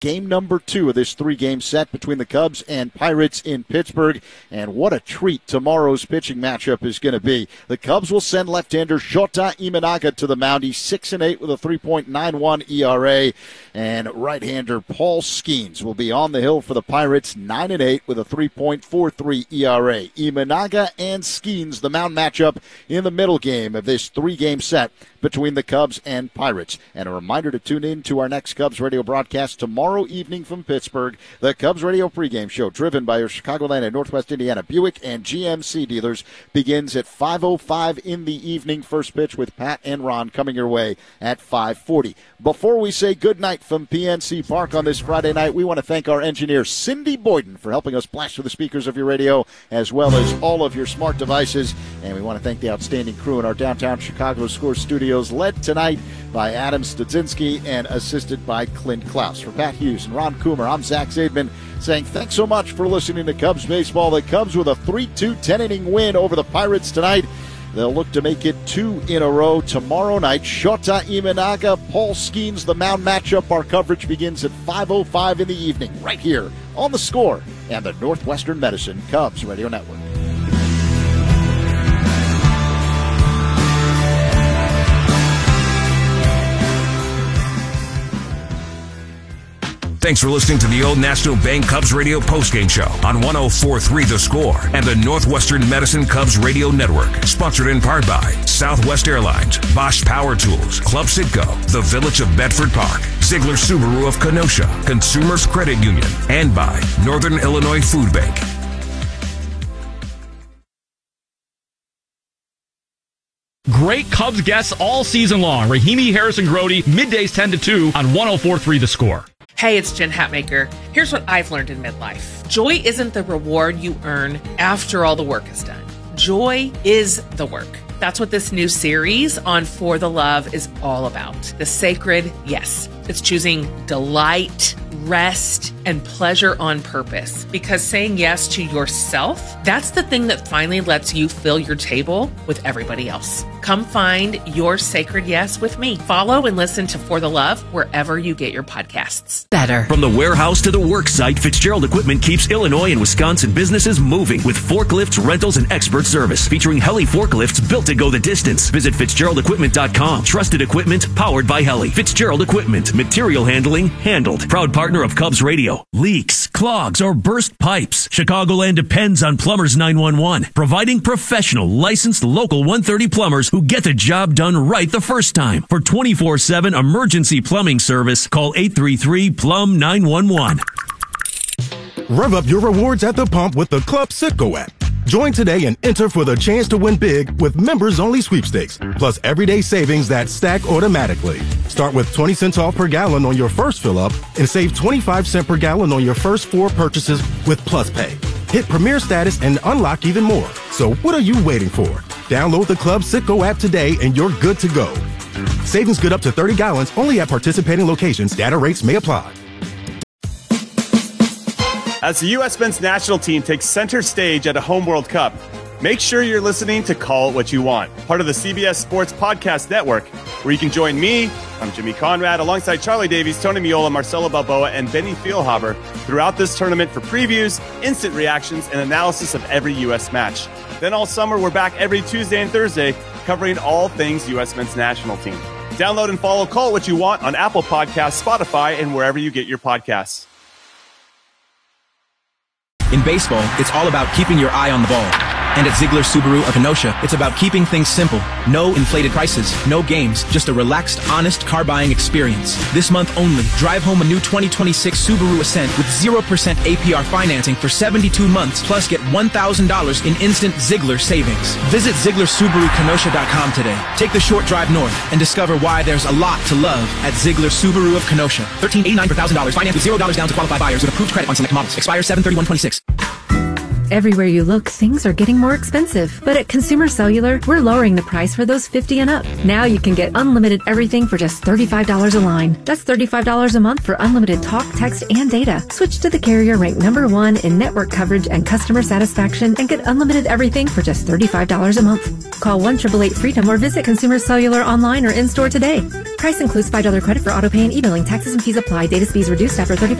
game number 2 of this 3-game set between the Cubs and Pirates in Pittsburgh. And what a treat tomorrow's pitching matchup is going to be. The Cubs will send left-hander Shota Imanaga to the mound. He's 6-8 with a 3.91 ERA. And right-hander Paul Skeens will be on the hill for the Pirates, 9-8 with a 3.43 ERA. Imanaga and Skeens, the mound matchup in the middle game of this 3-game set between the Cubs and Pirates. And a reminder to tune in to our next Cubs radio broadcast tomorrow evening from Pittsburgh. The Cubs radio pregame show, driven by your Chicagoland and Northwest Indiana Buick and GMC dealers, begins at 5:05 in the evening. First pitch with Pat and Ron coming your way at 5:40. Before we say goodnight from PNC Park on this Friday night, we want to thank our engineer, Cindy Boyden, for helping us blast through the speakers of your radio as well as all of your smart devices. And we want to thank the outstanding crew in our downtown Chicago Score studios, led tonight by Adam Studzinski and assisted by Clint Klaus. For Pat Hughes and Ron Coomer, I'm Zach Zaidman saying thanks so much for listening to Cubs Baseball. The Cubs with a 3-2 10-inning win over the Pirates tonight. They'll look to make it 2 in a row tomorrow night. Shota Imanaga, Paul Skeens, the mound matchup. Our coverage begins at 5:05 in the evening, right here on The Score and the Northwestern Medicine Cubs Radio Network. Thanks for listening to the Old National Bank Cubs Radio postgame show on 104.3 The Score and the Northwestern Medicine Cubs Radio Network. Sponsored in part by Southwest Airlines, Bosch Power Tools, Club Citgo, the Village of Bedford Park, Ziegler Subaru of Kenosha, Consumers Credit Union, and by Northern Illinois Food Bank. Great Cubs guests all season long. Rahimi, Harrison, Grody, middays 10 to 2 on 104.3 The Score. Hey, it's Jen Hatmaker. Here's what I've learned in midlife. Joy isn't the reward you earn after all the work is done. Joy is the work. That's what this new series on For the Love is all about. The sacred yes. It's choosing delight, rest, and pleasure on purpose. Because saying yes to yourself, that's the thing that finally lets you fill your table with everybody else. Come find your sacred yes with me. Follow and listen to For the Love wherever you get your podcasts. Better. From the warehouse to the work site, Fitzgerald Equipment keeps Illinois and Wisconsin businesses moving with forklifts, rentals, and expert service. Featuring Heli forklifts built to go the distance. Visit FitzgeraldEquipment.com. Trusted equipment powered by Heli. Fitzgerald Equipment. Material handling handled. Proud partner of Cubs Radio. Leaks, clogs, or burst pipes. Chicagoland depends on Plumbers 911. Providing professional, licensed, local 130 plumbers who get the job done right the first time. For 24/7 emergency plumbing service, call 833-PLUM-911. Rev up your rewards at the pump with the Club Citgo app. Join today and enter for the chance to win big with members-only sweepstakes, plus everyday savings that stack automatically. Start with 20 cents off per gallon on your first fill-up and save 25 cents per gallon on your first 4 purchases with Plus Pay. Hit Premier status and unlock even more. So what are you waiting for? Download the Club Citgo app today and you're good to go. Savings good up to 30 gallons only at participating locations. Data rates may apply. As the U.S. men's national team takes center stage at a home World Cup, make sure you're listening to Call It What You Want, part of the CBS Sports Podcast Network, where you can join me, I'm Jimmy Conrad, alongside Charlie Davies, Tony Miola, Marcelo Balboa, and Benny Feilhaber throughout this tournament for previews, instant reactions, and analysis of every U.S. match. Then all summer, we're back every Tuesday and Thursday covering all things U.S. men's national team. Download and follow Call It What You Want on Apple Podcasts, Spotify, and wherever you get your podcasts. In baseball, it's all about keeping your eye on the ball. And at Ziegler Subaru of Kenosha, it's about keeping things simple. No inflated prices, no games, just a relaxed, honest car buying experience. This month only, drive home a new 2026 Subaru Ascent with 0% APR financing for 72 months, plus get $1,000 in instant Ziegler savings. Visit ZieglerSubaruKenosha.com today. Take the short drive north and discover why there's a lot to love at Ziegler Subaru of Kenosha. $1,389 for $1,000, financed with $0 down to qualified buyers with approved credit on select models. Expires 7/31/26. Everywhere you look, things are getting more expensive. But at Consumer Cellular, we're lowering the price for those 50 and up. Now you can get unlimited everything for just $35 a line. That's $35 a month for unlimited talk, text, and data. Switch to the carrier ranked #1 in network coverage and customer satisfaction and get unlimited everything for just $35 a month. Call 1-888-FREEDOM or visit Consumer Cellular online or in-store today. Price includes $5 credit for auto pay and e-billing. Taxes and fees apply. Data speeds reduced after 35